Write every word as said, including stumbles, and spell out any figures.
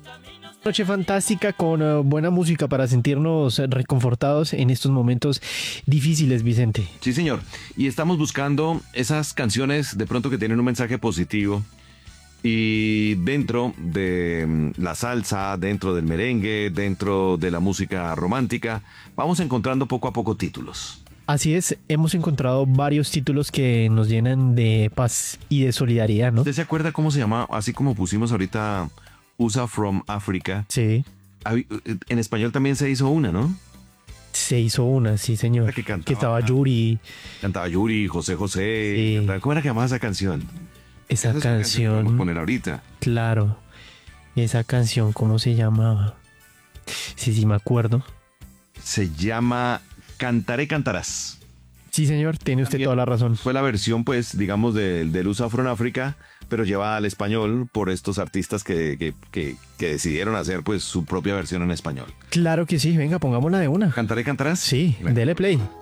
Noche fantástica con uh, buena música para sentirnos reconfortados en estos momentos difíciles, Vicente. Sí, señor. Y estamos buscando esas canciones de pronto que tienen un mensaje positivo. Y dentro de la salsa, dentro del merengue, dentro de la música romántica, vamos encontrando poco a poco títulos. Así es, hemos encontrado varios títulos que nos llenan de paz y de solidaridad, ¿no? ¿Usted se acuerda cómo se llama? Así como pusimos ahorita U S A from Africa. Sí. En español también se hizo una, ¿no? Se hizo una, sí, señor. Que, cantaba, que estaba Yuri. Cantaba Yuri, José José. Sí. Cantaba, ¿cómo era que llamaba esa canción? Esa, esa canción. Vamos a poner ahorita. Claro. Esa canción, ¿cómo se llamaba? Sí, sí, me acuerdo. Se llama Cantaré Cantarás. Sí, señor, tiene usted También toda la razón. Fue la versión, pues, digamos, del de U S A from Africa, pero llevada al español por estos artistas que, que, que, que decidieron hacer, pues, su propia versión en español. Claro que sí, venga, pongámosla de una. ¿Cantaré Cantarás? Sí, venga. Dele play.